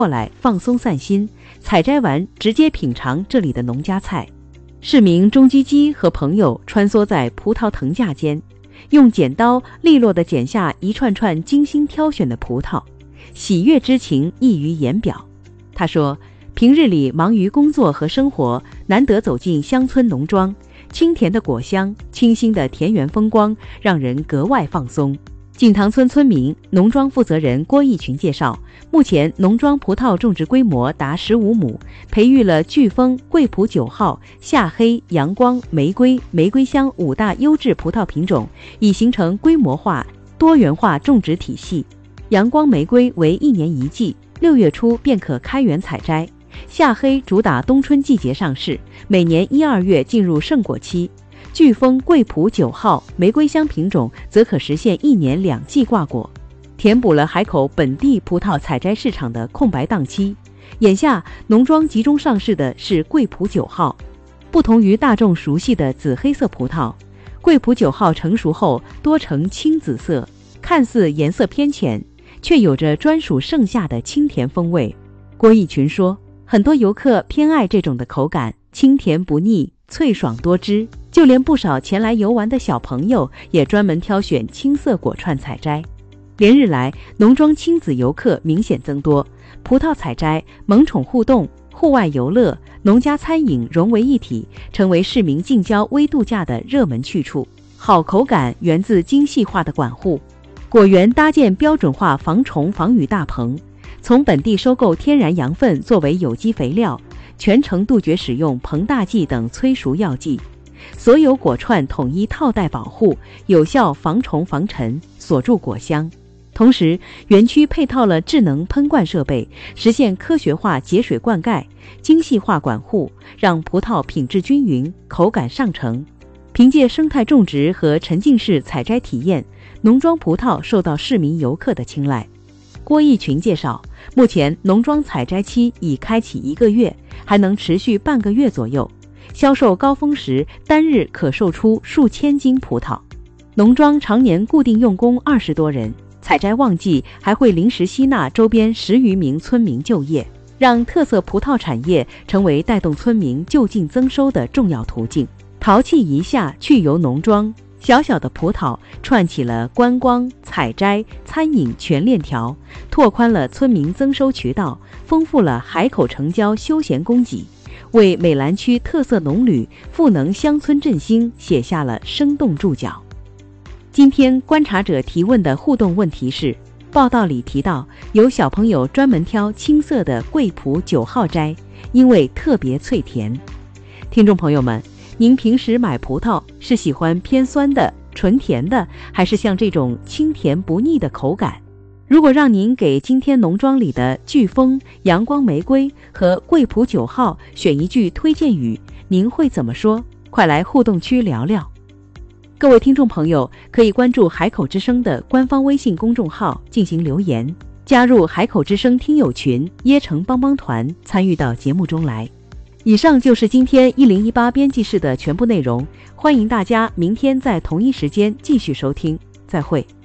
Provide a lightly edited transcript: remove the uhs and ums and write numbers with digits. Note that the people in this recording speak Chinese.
过来放松散心，采摘完直接品尝这里的农家菜。市民钟基基和朋友穿梭在葡萄藤架间，用剪刀利落地剪下一串串精心挑选的葡萄，喜悦之情溢于言表。他说，平日里忙于工作和生活，难得走进乡村农庄，清甜的果香，清新的田园风光，让人格外放松。锦塘村村民、农庄负责人郭义群介绍，目前农庄葡萄种植规模达15亩，培育了飓风、桂普9号、夏黑、阳光、玫瑰、玫瑰香5大优质葡萄品种，已形成规模化、多元化种植体系。阳光玫瑰为1年1季，6月初便可开园采摘；夏黑主打冬春季节上市，每年1、2月进入盛果期。飓风、桂普9号、玫瑰香品种则可实现1年2季挂果，填补了海口本地葡萄采摘市场的空白档期。眼下农庄集中上市的是桂普9号，不同于大众熟悉的紫黑色葡萄，桂普9号成熟后多呈青紫色，看似颜色偏浅，却有着专属盛夏的清甜风味。郭义群说，很多游客偏爱这种的口感，清甜不腻，脆爽多汁，就连不少前来游玩的小朋友也专门挑选青色果串采摘。连日来，农庄亲子游客明显增多，葡萄采摘、萌宠互动、户外游乐、农家餐饮融为一体，成为市民近郊微度假的热门去处。好口感源自精细化的管护，果园搭建标准化防虫防雨大棚，从本地收购天然羊粪作为有机肥料，全程杜绝使用膨大剂等催熟药剂。所有果串统一套袋保护，有效防虫防尘，锁住果香。同时，园区配套了智能喷灌设备，实现科学化节水灌溉，精细化管护，让葡萄品质均匀，口感上乘。凭借生态种植和沉浸式采摘体验，农庄葡萄受到市民游客的青睐。郭义群介绍，目前农庄采摘期已开启1个月，还能持续半个月左右，销售高峰时单日可售出数千斤葡萄。农庄常年固定用工20多人，采摘旺季还会临时吸纳周边10余名村民就业，让特色葡萄产业成为带动村民就近增收的重要途径。淘气一下去游农庄，小小的葡萄串起了观光、采摘、餐饮全链条，拓宽了村民增收渠道，丰富了海口城郊休闲供给，为美兰区特色农旅、赋能乡村振兴写下了生动注脚。今天观察者提问的互动问题是，报道里提到有小朋友专门挑青色的桂普9号摘，因为特别脆甜。听众朋友们，您平时买葡萄是喜欢偏酸的、纯甜的，还是像这种清甜不腻的口感？如果让您给今天农庄里的飓风、阳光玫瑰和桂普9号选一句推荐语，您会怎么说？快来互动区聊聊。各位听众朋友，可以关注海口之声的官方微信公众号进行留言，加入海口之声听友群椰城帮帮团，参与到节目中来。以上就是今天1018编辑室的全部内容，欢迎大家明天在同一时间继续收听，再会。